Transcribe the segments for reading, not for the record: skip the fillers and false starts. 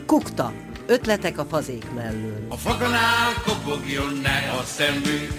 Kukta. Ötletek a fazék mellől. A faganál kopogjon ne a szemünk.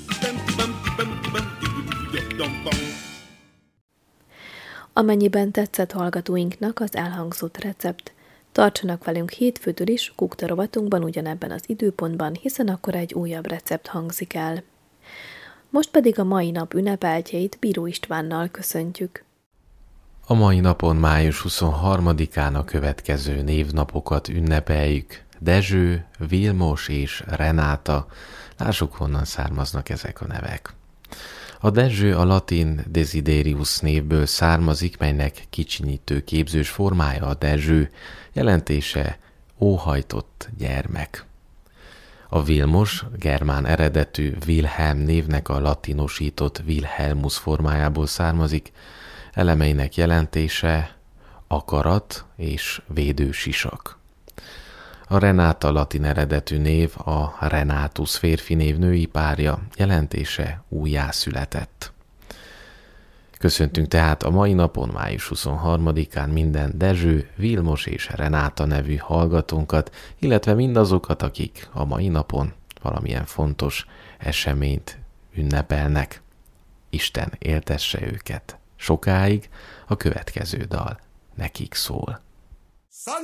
Amennyiben tetszett hallgatóinknak az elhangzott recept, tartsanak velünk hétfőtől is Kukta rovatunkban ugyanebben az időpontban, hiszen akkor egy újabb recept hangzik el. Most pedig a mai nap ünnepeltjeit Bíró Istvánnal köszöntjük. A mai napon, május 23-án a következő névnapokat ünnepeljük. Dezső, Vilmos és Renáta. Lássuk, honnan származnak ezek a nevek. A Dezső a latin desiderius névből származik, melynek kicsinyítő képzős formája a Dezső, jelentése óhajtott gyermek. A Vilmos germán eredetű Wilhelm névnek a latinosított Wilhelmus formájából származik, elemeinek jelentése akarat és védősisak. A Renáta latin eredetű név a Renatus férfi név női párja, jelentése újjászületett. Köszöntünk tehát a mai napon, május 23-án minden Dezső, Vilmos és Renáta nevű hallgatónkat, illetve mindazokat, akik a mai napon valamilyen fontos eseményt ünnepelnek. Isten éltesse őket sokáig, a következő dal nekik szól.